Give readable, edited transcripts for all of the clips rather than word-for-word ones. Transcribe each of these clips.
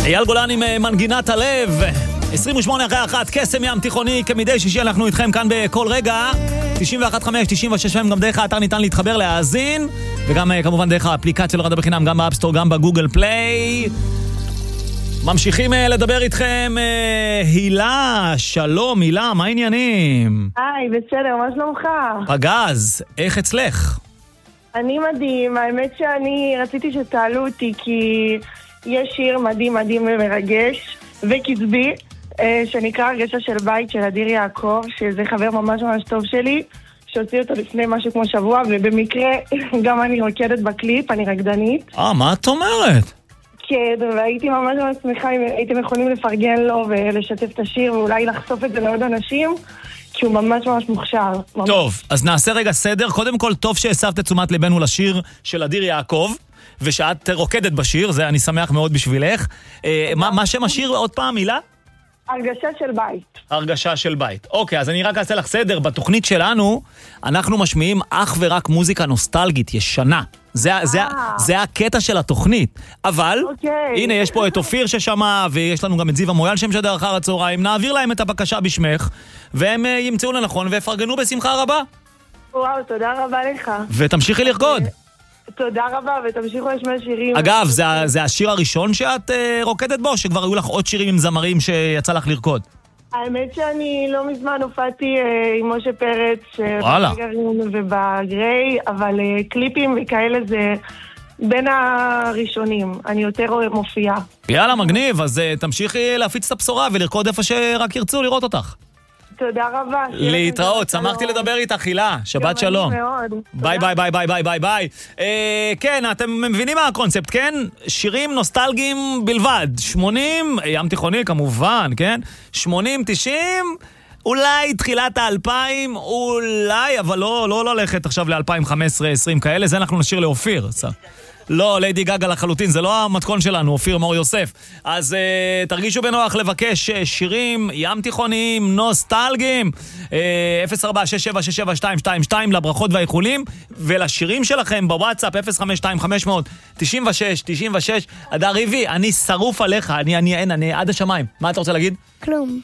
אייל גולן עם מנגינת הלב. 28 אחרי 1, קסם ים תיכוני, כמדי שישי אנחנו איתכם כאן בכל רגע. 91.5, 96 FM, גם דרך האתר ניתן להתחבר, להאזין, וגם כמובן דרך האפליקציה לרדיו בחינם, גם באפסטור, גם בגוגל פליי. ממשיכים לדבר איתכם. הילה, שלום הילה, מה העניינים? היי, בסדר, מה שלומך? פגז, איך אצלך? אני מדהים, האמת שאני רציתי שתעלו אותי כי יש שיר מדהים מדהים ומרגש וקצבי שנקרא הרגשה של בית של אדיר יעקב, שזה חבר ממש ממש טוב שלי שהוציא אותו לפני משהו כמו שבוע, ובמקרה גם אני רוקדת בקליפ, אני רקדנית. מה את אומרת? כן, והייתי ממש ממש שמחה אם הייתם יכולים לפרגן לו ולשתף את השיר ואולי לחשוף את זה לעוד אנשים, כי הוא ממש ממש מוכשר. טוב, אז נעשה רגע סדר. קודם כל, טוב שהסבת את תשומת ליבנו לשיר של אדיר יעקב, ושאת רוקדת בשיר, זה אני שמח מאוד בשבילך. מה שם השיר עוד פעם, מילה? הרגשה של בית. הרגשה של בית. אוקיי, אז אני רק אעשה לך סדר. בתוכנית שלנו, אנחנו משמיעים אך ורק מוזיקה נוסטלגית, ישנה. זה הקטע של התוכנית. אבל, הנה, יש פה את אופיר ששמע, ויש לנו גם את זיו המויאל שמשדר אחר הצהריים. נעביר להם את הבקשה בשמך, והם ימצאו לנכון ויפרגנו בשמחה רבה. וואו, תודה רבה לך. ותמשיכי לרקוד. תודה רבה, ותמשיכו לשמוע שירים. אגב, זה השיר הראשון שאת רוקדת בו, שכבר היו לך עוד שירים עם זמרים שיצא לך לרקוד? האמת שאני לא מזמן הופעתי עם משה פרץ, בגרעין ובגריי, אבל קליפים וכאלה זה בין הראשונים, אני יותר מופיעה. יאללה, מגניב, אז תמשיכי להפיץ את הבשורה ולרקוד איפה שרק ירצו לראות אותך. תודה רבה. להתראות, שמחתי לדבר איתך, הילה. שבת שלום. ביי ביי ביי ביי ביי ביי ביי. כן, אתם מבינים מה הקונספט, כן? שירים נוסטלגיים בלבד. 80, ים תיכוני כמובן, כן? 80, 90, אולי תחילת ה-2000, אולי, אבל לא ללכת עכשיו ל-2015-20 כאלה, זה אנחנו נשאיר לאופיר. לא, ליידי גגה לחלוטין, זה לא המתכון שלנו, אופיר מור יוסף. אז תרגישו בנוח לבקש שירים ים תיכוניים, נוסטלגיים, 04-6767-222 לברכות והאיחולים, ולשירים שלכם בוואטסאפ 052-500-96-96. אדר ריבי, אני שרוף עליך, אני עד השמיים. מה אתה רוצה להגיד? כלום.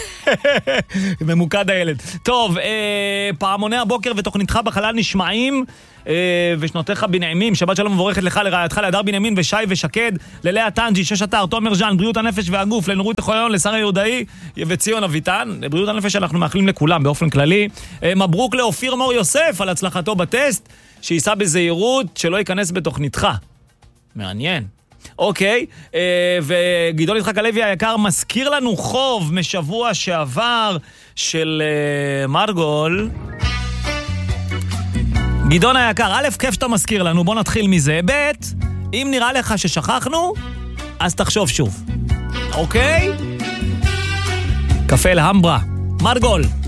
ממוקד הילד. טוב, פעמוני הבוקר ותוכניתך בחלל נשמעים, ושנותיך בנעימים. שבת שלום מבורכת לך, לרעייתך, להדר בנימין ושי ושקד, ללאה טנג'י, שש אתר, תומר ז'אן, בריאות הנפש והגוף, לנורית חוליון, לשרה יהודאי וציון אביטן. בריאות הנפש אנחנו מאחלים לכולם באופן כללי. מברוק לאופיר מור יוסף על הצלחתו בטסט, שיסע בזהירות, שלא ייכנס בתוכניתך. מעניין. אוקיי, וגדעון יצחק הלוי היקר מזכיר לנו חוב משבוע שעבר של מרגול. גדעון היקר, א', כיף שאתה מזכיר לנו, בוא נתחיל מזה. ב', אם נראה לך ששכחנו, אז תחשוב שוב. אוקיי? קפה להמברה. מרגול.